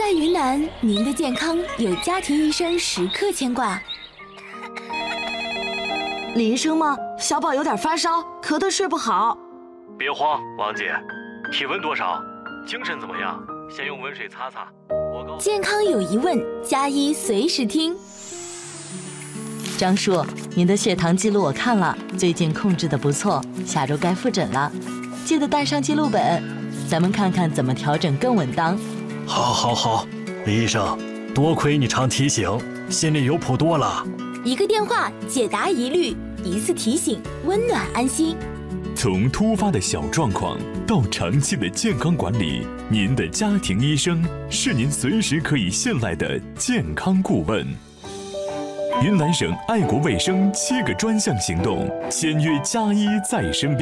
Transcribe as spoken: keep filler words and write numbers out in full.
在云南，您的健康有家庭医生时刻牵挂。 李医生吗？小宝有点发烧，咳得睡不好。 别慌，王姐，体温多少？精神怎么样？先用温水擦擦。我告健康有疑问，加医随时听。 张叔，您的血糖记录我看了，最近控制得不错，下周该复诊了，记得带上记录本，咱们看看怎么调整更稳当。 好，好，好，李医生，多亏你常提醒，心里有谱多了。 一个电话解答疑虑，一次提醒温暖安心。 从突发的小状况到长期的健康管理，您的家庭医生是您随时可以信赖的健康顾问。云南省爱国卫生七个专项行动，签约加医在身边。